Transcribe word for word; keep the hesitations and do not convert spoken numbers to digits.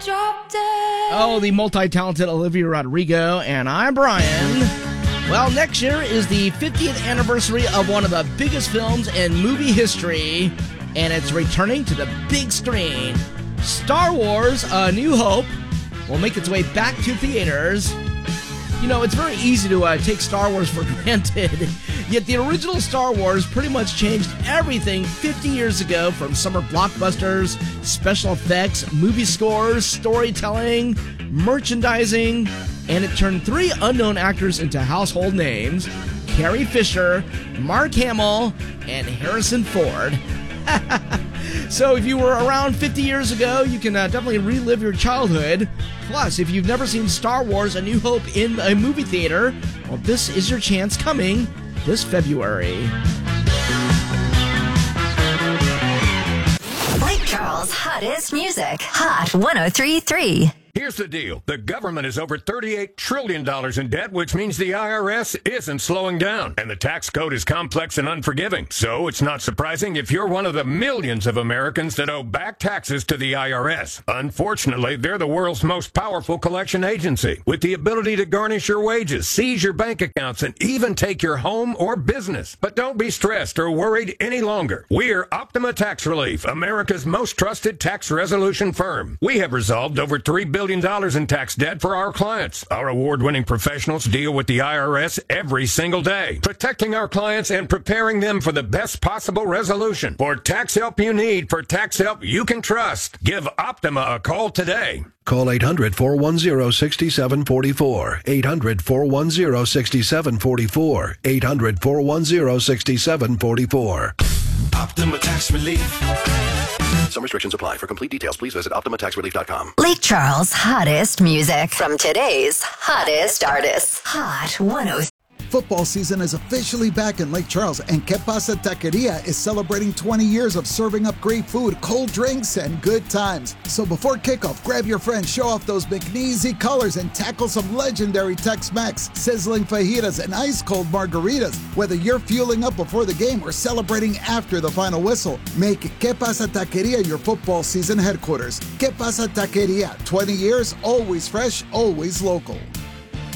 drop dead. Oh, the multi-talented Olivia Rodrigo, and I'm Brian. Well, next year is the fiftieth anniversary of one of the biggest films in movie history, and it's returning to the big screen. Star Wars: A New Hope will make its way back to theaters. You know, it's very easy to uh, take Star Wars for granted, yet the original Star Wars pretty much changed everything fifty years ago, from summer blockbusters, special effects, movie scores, storytelling, merchandising, and it turned three unknown actors into household names: Carrie Fisher, Mark Hamill, and Harrison Ford. So if you were around fifty years ago, you can uh, definitely relive your childhood. Plus, if you've never seen Star Wars: A New Hope in a movie theater, well, this is your chance coming this February. Lake Charles' hottest music. Hot one oh three point three. Here's the deal. The government is over thirty-eight trillion dollars in debt, which means the I R S isn't slowing down. And the tax code is complex and unforgiving. So it's not surprising if you're one of the millions of Americans that owe back taxes to the I R S. Unfortunately, they're the world's most powerful collection agency, with the ability to garnish your wages, seize your bank accounts, and even take your home or business. But don't be stressed or worried any longer. We're Optima Tax Relief, America's most trusted tax resolution firm. We have resolved over three billion dollars in tax debt for our clients. Our award-winning professionals deal with the I R S every single day, protecting our clients and preparing them for the best possible resolution. For tax help you need, for tax help you can trust, give Optima a call today. Call eight hundred, four one zero, six seven four four. eight hundred, four one zero, six seven four four. eight hundred, four one zero, six seven four four. Optima Tax Relief. Some restrictions apply. For complete details, please visit Optima Tax Relief dot com. Lake Charles' hottest music from today's hottest artists. Hot one oh three. Football season is officially back in Lake Charles, and Que Pasa Taqueria is celebrating twenty years of serving up great food, cold drinks, and good times. So before kickoff, grab your friends, show off those McNeesy colors, and tackle some legendary Tex-Mex, sizzling fajitas, and ice-cold margaritas. Whether you're fueling up before the game or celebrating after the final whistle, make Que Pasa Taqueria your football season headquarters. Que Pasa Taqueria, twenty years, always fresh, always local.